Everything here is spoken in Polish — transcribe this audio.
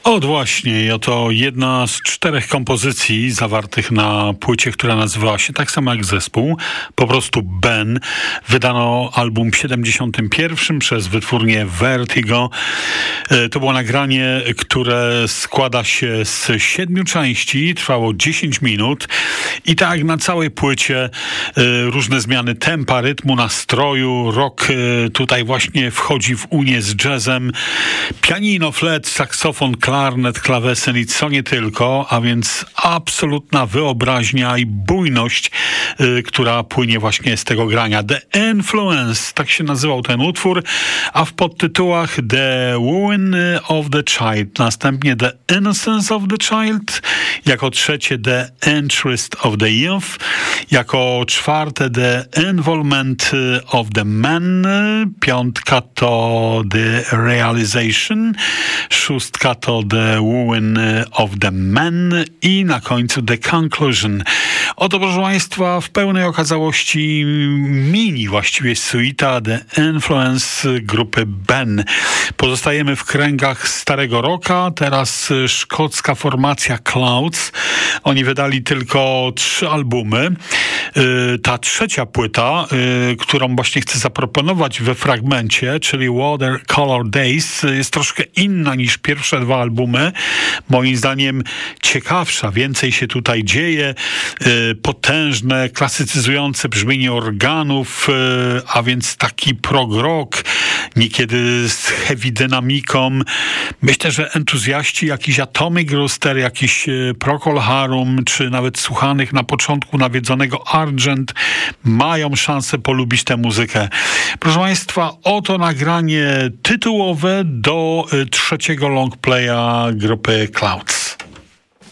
Właśnie, i oto jedna z 4 kompozycji zawartych na płycie, która nazywała się tak samo jak zespół, po prostu Ben. Wydano album w 71 przez wytwórnię Vertigo. To było nagranie, które składa się z 7 części, trwało 10 minut i tak jak na całej płycie różne zmiany tempa, rytmu, nastroju, rock tutaj właśnie wchodzi w unię z jazzem, pianino, flet, saksofon, klarnet, klawesyn i co nie tylko, a więc absolutna wyobraźnia i bujność, która płynie właśnie z tego grania. The Influence, tak się nazywał ten utwór, a w podtytułach The Wooing of the Child, następnie The Innocence of the Child, jako trzecie The Interest of the Youth, jako czwarte The Involvement of the Man, piątka to The Realization, szóstka to The Wooing of the Men i na końcu The Conclusion. Oto, proszę Państwa, w pełnej okazałości mini właściwie suita The Influence grupy Ben. Pozostajemy w kręgach starego rocka, teraz szkocka formacja Clouds. Oni wydali tylko 3 albumy. Ta trzecia płyta, którą właśnie chcę zaproponować we fragmencie, czyli Watercolor Days, jest troszkę inna niż pierwsze 2 albumy. Moim zdaniem ciekawsza, więcej się tutaj dzieje, potężne, klasycyzujące brzmienie organów, a więc taki prog rock, niekiedy z heavy dynamiką. Myślę, że entuzjaści, jakiś Atomic Rooster, jakiś Procol Harum, czy nawet słuchanych na początku nawiedzonego Argent mają szansę polubić tę muzykę. Proszę Państwa, oto nagranie tytułowe do trzeciego longplaya grupy Clouds.